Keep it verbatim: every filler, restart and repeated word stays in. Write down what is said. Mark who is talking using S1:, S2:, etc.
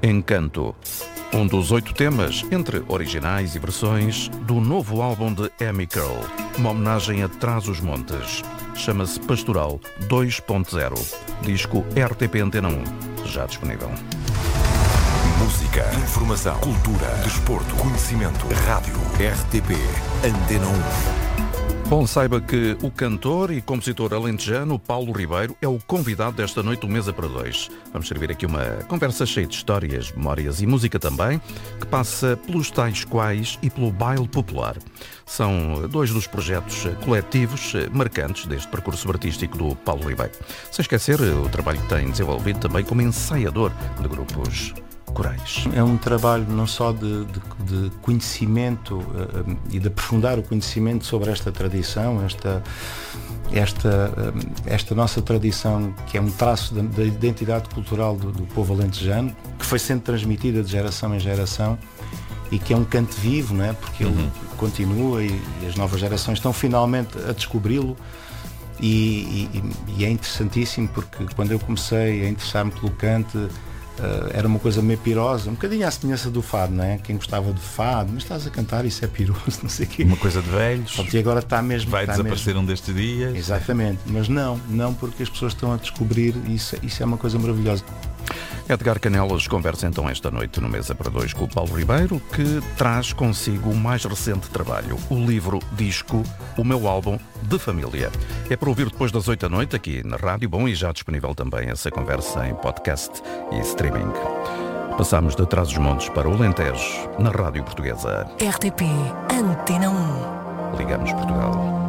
S1: Encanto, um dos oito temas, entre originais e versões, do novo álbum de Amy Curl, uma homenagem a Trás-os-Montes. Chama-se Pastoral dois ponto zero. Disco R T P Antena um, já disponível.
S2: Música, informação, cultura, desporto, conhecimento, rádio, R T P Antena um.
S1: Bom, saiba que o cantor e compositor alentejano Paulo Ribeiro é o convidado desta noite do Mesa para Dois. Vamos servir aqui uma conversa cheia de histórias, memórias e música também, que passa pelos tais quais e pelo baile popular. São dois dos projetos coletivos marcantes deste percurso artístico do Paulo Ribeiro. Sem esquecer o trabalho que tem desenvolvido também como ensaiador de grupos corais.
S3: É um trabalho não só de, de, de conhecimento uh, e de aprofundar o conhecimento sobre esta tradição, esta, esta, uh, esta nossa tradição, que é um traço da, da identidade cultural do, do povo alentejano, que foi sendo transmitida de geração em geração e que é um canto vivo, não é? Porque ele uhum. continua e, e as novas gerações estão finalmente a descobri-lo. E, e, e é interessantíssimo, porque quando eu comecei a interessar-me pelo canto, Uh, era uma coisa meio pirosa, um bocadinho à semelhança do fado, não é? Quem gostava de fado, mas estás a cantar, isso é piroso, não sei o quê.
S4: Uma coisa de velhos.
S3: E agora está mesmo.
S4: Vai
S3: está
S4: desaparecer
S3: mesmo.
S4: um destes dias.
S3: Exatamente, mas não, não porque as pessoas estão a descobrir, isso, isso é uma coisa maravilhosa.
S1: Edgar Canelas conversa então esta noite no Mesa para Dois com o Paulo Ribeiro, que traz consigo o mais recente trabalho, o livro disco O Meu Álbum de Família. É para ouvir depois das oito da noite aqui na Rádio Bom, e já disponível também essa conversa em podcast e streaming. Passamos de Trás-os-Montes para o Alentejo, na Rádio Portuguesa.
S5: R T P Antena um.
S1: Ligamos Portugal.